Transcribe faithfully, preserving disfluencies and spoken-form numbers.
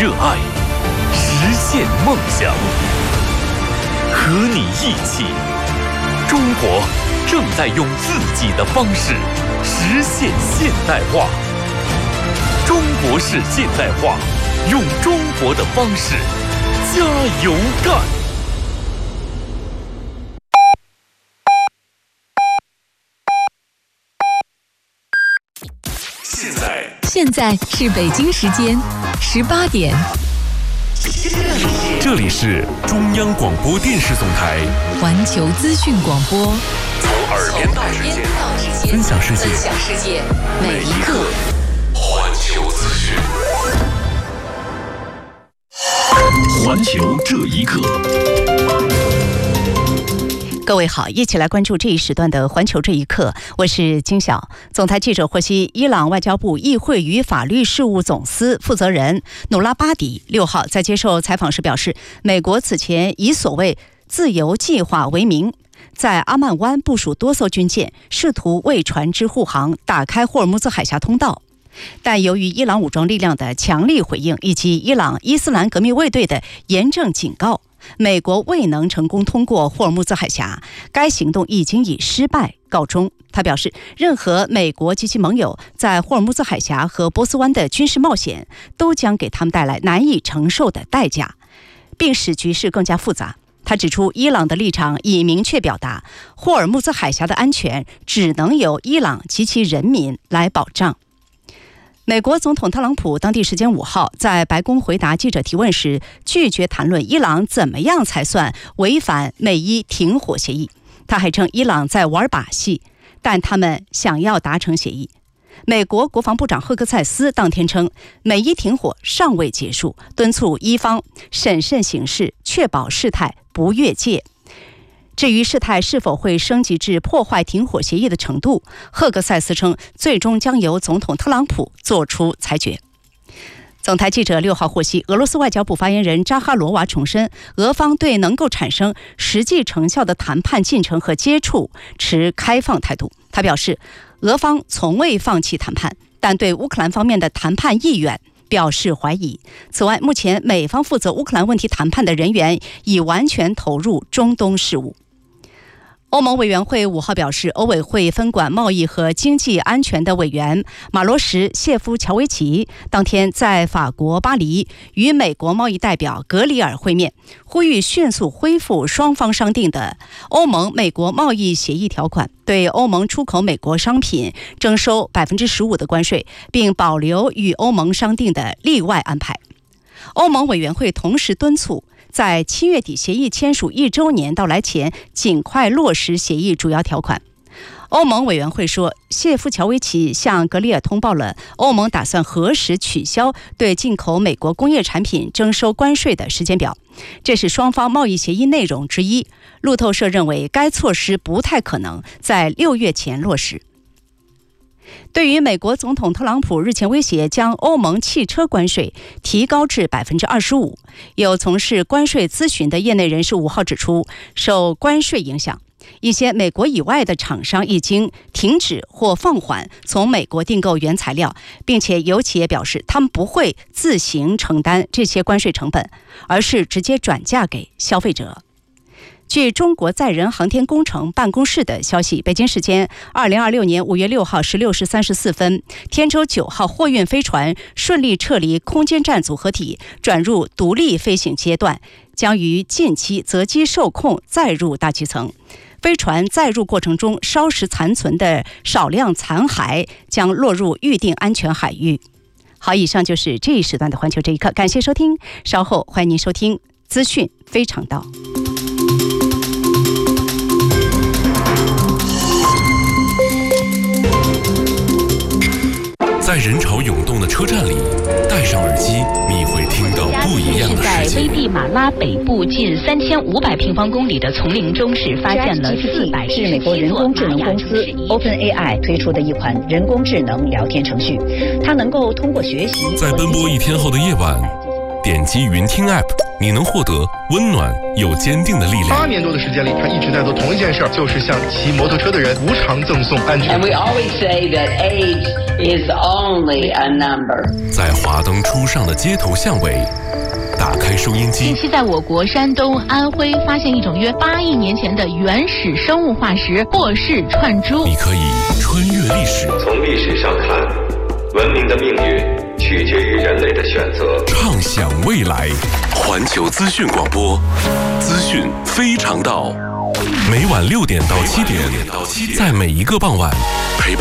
热爱，实现梦想。和你一起，中国正在用自己的方式实现现代化。中国式现代化，用中国的方式加油干！现在， 现在是北京时间十八点。 这里是中央广播电视总台环球资讯广播， 从耳边到指尖，分享世界， 分享世界，每一刻。 环球资讯，环球这一刻。 各位好，一起来关注这一时段的环球这一刻，我是金晓。总台记者获悉，伊朗外交部议会与法律事务总司负责人努拉巴迪六号在接受采访时表示，美国此前以所谓自由计划为名，在阿曼湾部署多艘军舰，试图为船只护航，打开霍尔木兹海峡通道。但由于伊朗武装力量的强力回应以及伊朗伊斯兰革命卫队的严正警告，美国未能成功通过霍尔木兹海峡，该行动已经以失败告终。他表示，任何美国及其盟友在霍尔木兹海峡和波斯湾的军事冒险都将给他们带来难以承受的代价，并使局势更加复杂。他指出，伊朗的立场已明确表达，霍尔木兹海峡的安全只能由伊朗及其人民来保障。美国总统特朗普当地时间五号在白宫回答记者提问时，拒绝谈论伊朗怎么样才算违反美伊停火协议。他还称伊朗在玩把戏，但他们想要达成协议。美国国防部长赫克塞斯当天称，美伊停火尚未结束，敦促伊方审慎行事，确保事态不越界。至于事态是否会升级至破坏停火协议的程度，赫克塞斯称，最终将由总统特朗普做出裁决。总台记者六号获悉，俄罗斯外交部发言人扎哈罗娃重申，俄方对能够产生实际成效的谈判进程和接触持开放态度。他表示，俄方从未放弃谈判，但对乌克兰方面的谈判意愿表示怀疑。此外，目前美方负责乌克兰问题谈判的人员已完全投入中东事务。欧盟委员会五号表示，欧委会分管贸易和经济安全的委员马罗什谢夫乔维奇当天在法国巴黎与美国贸易代表格里尔会面，呼吁迅速恢复双方商定的欧盟美国贸易协议条款，对欧盟出口美国商品征收 百分之十五 的关税，并保留与欧盟商定的例外安排。欧盟委员会同时敦促在七月底协议签署一周年到来前，尽快落实协议主要条款。欧盟委员会说，谢夫乔维奇向格里尔通报了欧盟打算何时取消对进口美国工业产品征收关税的时间表，这是双方贸易协议内容之一。路透社认为，该措施不太可能在六月前落实。对于美国总统特朗普日前威胁将欧盟汽车关税提高至 百分之二十五， 有从事关税咨询的业内人士五号指出，受关税影响，一些美国以外的厂商已经停止或放缓从美国订购原材料，并且有企业表示，他们不会自行承担这些关税成本，而是直接转嫁给消费者。据中国载人航天工程办公室的消息，北京时间二零二六年五月六号十六时三十四分，天舟九号货运飞船顺利撤离空间站组合体，转入独立飞行阶段，将于近期择机受控载入大气层。飞船载入过程中烧蚀残存的少量残骸将落入预定安全海域。好，以上就是这一时段的环球这一刻，感谢收听，稍后欢迎您收听资讯非常道。 在人潮涌动的车站里，戴上耳机，你会听到不一样的世界。 在危地马拉北部近三千五百平方公里的丛林中，是发现了四百是美国人工智能公司 OpenAI 推出的一款人工智能聊天程序，它能够通过学习。 在奔波一天后的夜晚， 点击云听 App， 你能获得温暖又坚定的力量。 八年多的时间里，他一直在做同一件事，就是向骑摩托车的人无偿赠送安全。 And we always say that age is only a number。 在华灯初上的街头巷尾，打开收音机。 近期在我国山东、安徽发现一种约八亿年前的原始生物化石霍氏串珠。 你可以穿越历史， 从历史上看，文明的命运取决于人类的选择。 畅想未来，环球资讯广播，资讯非常到。每晚六点到七点，在每一个傍晚陪伴。